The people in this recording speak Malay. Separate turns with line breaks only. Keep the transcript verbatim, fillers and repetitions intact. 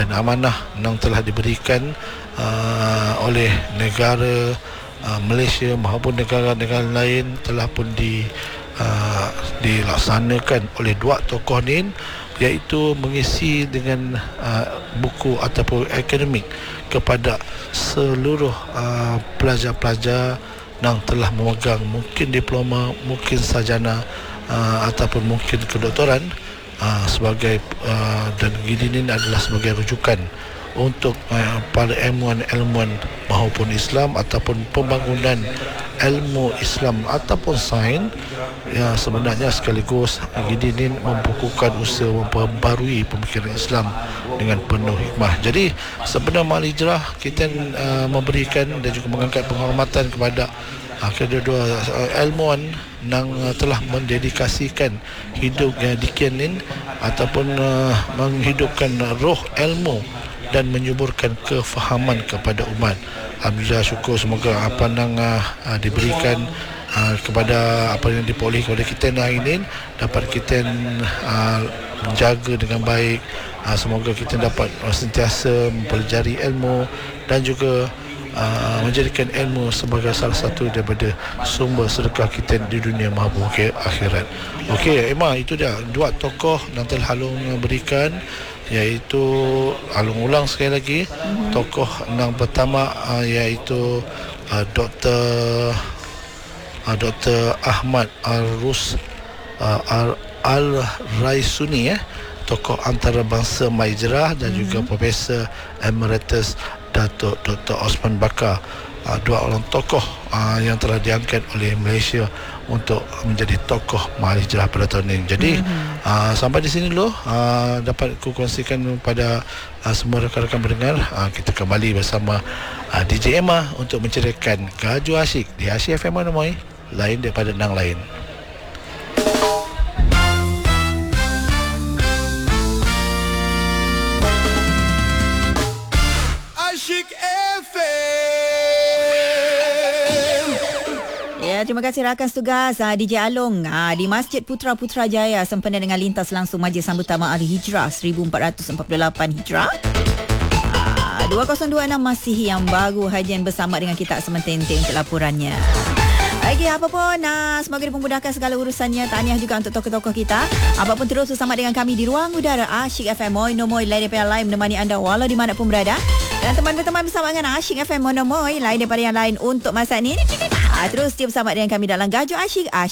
dan amanah yang telah diberikan uh, oleh negara uh, Malaysia maupun negara-negara lain telah pun di uh, dilaksanakan oleh dua tokoh ini, iaitu mengisi dengan uh, buku ataupun akademik kepada seluruh uh, pelajar-pelajar yang telah memegang mungkin diploma, mungkin sarjana uh, ataupun mungkin kedoktoran uh, sebagai uh, dan gini ini adalah sebagai rujukan untuk uh, para ilmuwan-ilmuwan maupun Islam ataupun pembangunan ilmu Islam ataupun sains, ya sebenarnya sekaligus gini ini membukukan usaha memperbarui pemikiran Islam dengan penuh hikmah. Jadi sebenarnya Mahal Hijrah kita uh, memberikan dan juga mengangkat penghormatan kepada uh, kedua-dua uh, ilmuwan yang uh, telah mendedikasikan hidupnya di Kianin ataupun uh, menghidupkan roh ilmu dan menyuburkan kefahaman kepada umat. Alhamdulillah, syukur, semoga apa yang uh, uh, diberikan uh, kepada apa yang diperoleh kepada kita hari ini dapat kita uh, menjaga dengan baik. Uh, semoga kita dapat uh, sentiasa mempelajari ilmu dan juga uh, menjadikan ilmu sebagai salah satu daripada sumber sedekah kita di dunia maupun akhirat. Okey, Emma, itu dia dua tokoh yang telah Halung berikan, iaitu Alung ulang sekali lagi. Mm-hmm. Tokoh yang pertama uh, iaitu uh, Doktor uh, Doktor Ahmad Al-Rus uh, Al-Raisuni, ya, tokoh antarabangsa Mahal Hijrah, dan mm-hmm. juga Profesor Emeritus Datuk Doktor Osman Bakar. Uh, dua orang tokoh uh, yang telah diangkat oleh Malaysia untuk menjadi tokoh Mahal Hijrah pada tahun ini. Jadi mm-hmm. uh, sampai di sini dulu uh, dapat aku kongsikan kepada uh, semua rakan-rakan pendengar. Uh, kita kembali bersama uh, D J Emma untuk menceritakan Gaju Asyik di Asyik F M Monomoy, lain daripada nang lain.
Terima kasih rakan setugas uh, D J Along uh, di Masjid Putra Putrajaya sempena dengan lintas langsung majlis sambutan Mahal Hijrah seribu empat ratus empat puluh lapan Hijrah. uh, dua ribu dua puluh enam masih yang baru hajian bersama dengan kita sementara untuk laporannya. Lagi apa pun, uh, semoga dimudahkan segala urusannya. Tahniah juga untuk tokoh-tokoh kita. Apapun terus bersama dengan kami di ruang udara Asyik F M Moy Nomoy, lain daripada lain menemani anda walau di mana pun berada. Dan teman-teman bersama dengan Asyik F M Monomoy, lain daripada yang lain untuk masa ini. Uh, terus dia bersama dengan kami dalam Gaju Asyik Asyik